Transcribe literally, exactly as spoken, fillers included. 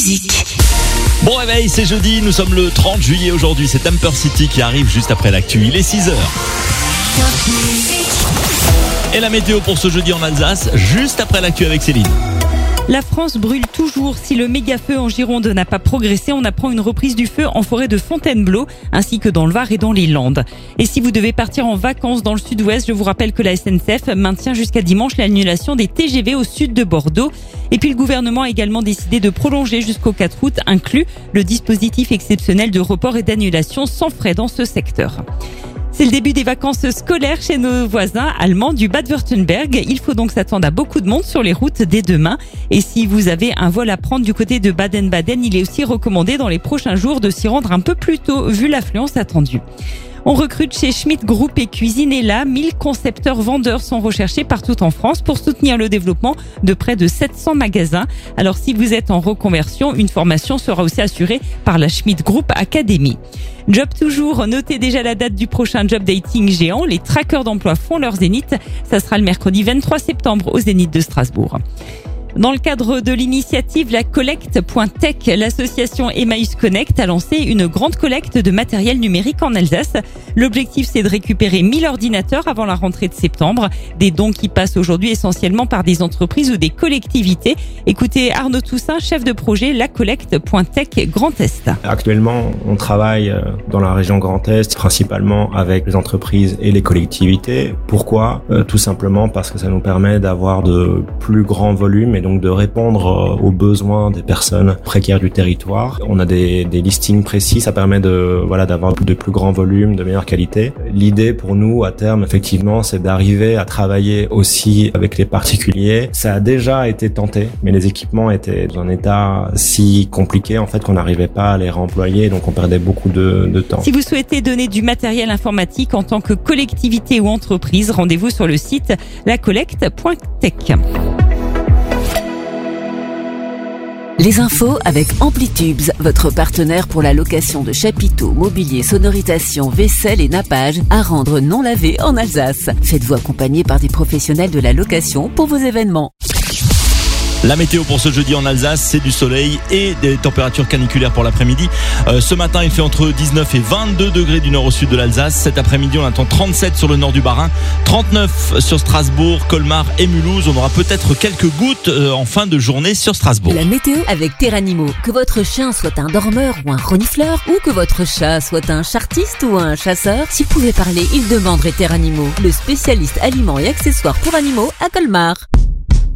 Musique. Bon réveil, c'est jeudi, nous sommes le trente juillet aujourd'hui, c'est Temper City qui arrive juste après l'actu, il est six heures. Et la météo pour ce jeudi en Alsace, juste après l'actu avec Céline. La France brûle toujours. Si le méga-feu en Gironde n'a pas progressé, on apprend une reprise du feu en forêt de Fontainebleau, ainsi que dans le Var et dans les Landes. Et si vous devez partir en vacances dans le sud-ouest, je vous rappelle que la S N C F maintient jusqu'à dimanche l'annulation des T G V au sud de Bordeaux. Et puis le gouvernement a également décidé de prolonger jusqu'au quatre août, inclus le dispositif exceptionnel de report et d'annulation sans frais dans ce secteur. C'est le début des vacances scolaires chez nos voisins allemands du Bade-Württemberg. Il faut donc s'attendre à beaucoup de monde sur les routes dès demain. Et si vous avez un vol à prendre du côté de Baden-Baden, il est aussi recommandé dans les prochains jours de s'y rendre un peu plus tôt, vu l'affluence attendue. On recrute chez Schmidt Group et Cuisinella. mille concepteurs vendeurs sont recherchés partout en France pour soutenir le développement de près de sept cents magasins. Alors si vous êtes en reconversion, une formation sera aussi assurée par la Schmidt Group Academy. Job toujours, notez déjà la date du prochain job dating géant. Les traqueurs d'emploi font leur zénith. Ça sera le mercredi vingt-trois septembre au Zénith de Strasbourg. Dans le cadre de l'initiative La Collecte.tech, l'association Emmaüs Connect a lancé une grande collecte de matériel numérique en Alsace. L'objectif, c'est de récupérer mille ordinateurs avant la rentrée de septembre. Des dons qui passent aujourd'hui essentiellement par des entreprises ou des collectivités. Écoutez Arnaud Toussaint, chef de projet La Collecte.tech Grand Est. Actuellement, on travaille dans la région Grand Est, principalement avec les entreprises et les collectivités. Pourquoi ? euh, Tout simplement parce que ça nous permet d'avoir de plus grands volumes et donc de répondre aux besoins des personnes précaires du territoire. On a des, des listings précis, ça permet de voilà d'avoir de plus grands volumes, de meilleure qualité. L'idée pour nous à terme, effectivement, c'est d'arriver à travailler aussi avec les particuliers. Ça a déjà été tenté, mais les équipements étaient dans un état si compliqué en fait qu'on n'arrivait pas à les réemployer, donc on perdait beaucoup de, de temps. Si vous souhaitez donner du matériel informatique en tant que collectivité ou entreprise, rendez-vous sur le site la collecte.tech. Les infos avec Amplitubes, votre partenaire pour la location de chapiteaux, mobilier, sonorisation, vaisselle et nappage à rendre non lavé en Alsace. Faites-vous accompagner par des professionnels de la location pour vos événements. La météo pour ce jeudi en Alsace, c'est du soleil et des températures caniculaires pour l'après-midi. Euh, ce matin, il fait entre dix-neuf et vingt-deux degrés du nord au sud de l'Alsace. Cet après-midi, on attend trente-sept sur le nord du Bas-Rhin, trente-neuf sur Strasbourg, Colmar et Mulhouse. On aura peut-être quelques gouttes euh, en fin de journée sur Strasbourg. La météo avec Terranimo. Que votre chien soit un dormeur ou un renifleur, ou que votre chat soit un chartiste ou un chasseur, s'il pouvait parler, il demanderait Terranimo, le spécialiste aliments et accessoires pour animaux à Colmar.